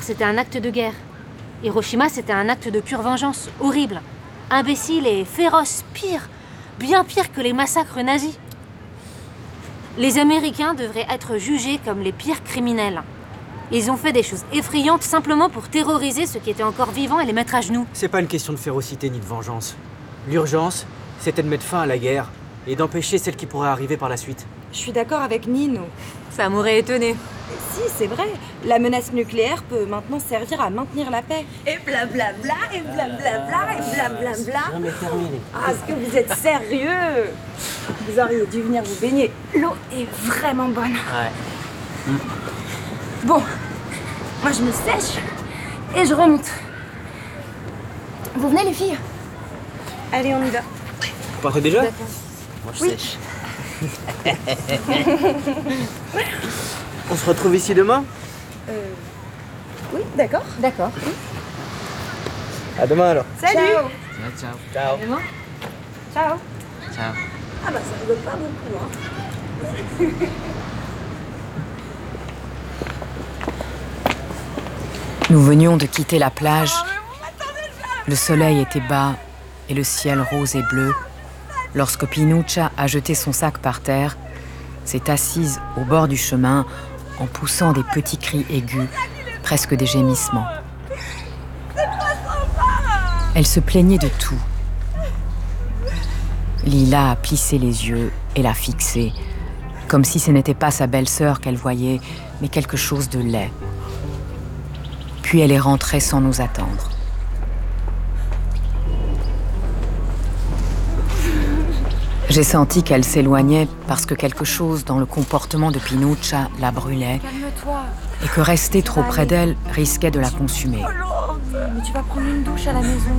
c'était un acte de guerre. Hiroshima, c'était un acte de pure vengeance, horrible, imbécile et féroce, pire, bien pire que les massacres nazis. Les Américains devraient être jugés comme les pires criminels. Ils ont fait des choses effrayantes simplement pour terroriser ceux qui étaient encore vivants et les mettre à genoux. C'est pas une question de férocité ni de vengeance. L'urgence, c'était de mettre fin à la guerre et d'empêcher celle qui pourrait arriver par la suite. Je suis d'accord avec Nino. Ça m'aurait étonné. Si, c'est vrai. La menace nucléaire peut maintenant servir à maintenir la paix. Et blablabla, et blablabla, et blablabla. Jamais terminé. Ah, est-ce que vous êtes sérieux? Vous auriez dû venir vous baigner. L'eau est vraiment bonne. Ouais. Bon, moi je me sèche et je remonte. Vous venez les filles? Allez, on y va. Vous partez déjà? D'accord. Moi je Oui. sèche. On se retrouve ici demain? Oui, d'accord. D'accord. À demain alors. Salut. Ciao. Ciao. Vraiment ? Ciao. Ciao. Ah bah ça rigole pas beaucoup, hein. Nous venions de quitter la plage. Le soleil était bas et le ciel rose et bleu lorsque Pinuccia a jeté son sac par terre, s'est assise au bord du chemin en poussant des petits cris aigus, presque des gémissements. Elle se plaignait de tout. Lila a plissé les yeux et l'a fixé, comme si ce n'était pas sa belle-sœur qu'elle voyait, mais quelque chose de laid. Puis elle est rentrée sans nous attendre. J'ai senti qu'elle s'éloignait parce que quelque chose dans le comportement de Pinuccia la brûlait Calme-toi. et que rester trop près d'elle risquait de la consumer. Mais tu vas prendre une douche à la maison.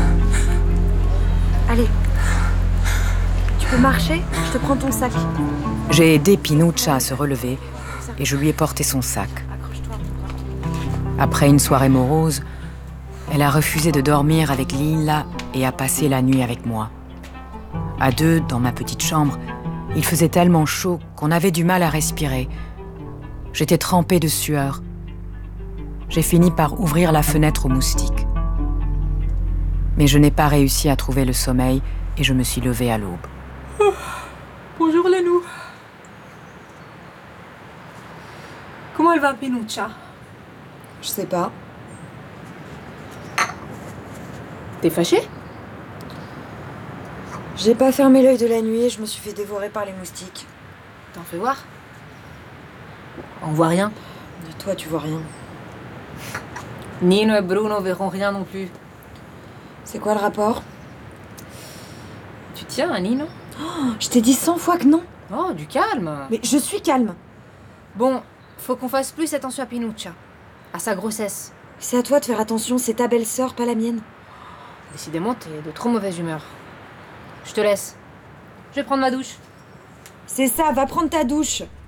Allez. Tu peux marcher? Je te prends ton sac. J'ai aidé Pinuccia à se relever et je lui ai porté son sac. Accroche-toi. Après une soirée morose, elle a refusé de dormir avec Lila et a passé la nuit avec moi. À deux, dans ma petite chambre, il faisait tellement chaud qu'on avait du mal à respirer. J'étais trempée de sueur. J'ai fini par ouvrir la fenêtre aux moustiques. Mais je n'ai pas réussi à trouver le sommeil et je me suis levée à l'aube. Bonjour Lenou. Comment elle va, Pinuccia? Je sais pas. T'es fâchée? J'ai pas fermé l'œil de la nuit et je me suis fait dévorer par les moustiques. T'en fais voir. On voit rien. Et toi, tu vois rien. Nino et Bruno verront rien non plus. C'est quoi le rapport? Tu tiens à Nino? Je t'ai dit 100 fois que non. Oh, du calme. Mais je suis calme. Bon, faut qu'on fasse plus attention à Pinuccia. À sa grossesse. C'est à toi de faire attention, c'est ta belle-sœur, pas la mienne. Décidément, t'es de trop mauvaise humeur. Je te laisse. Je vais prendre ma douche. C'est ça, va prendre ta douche.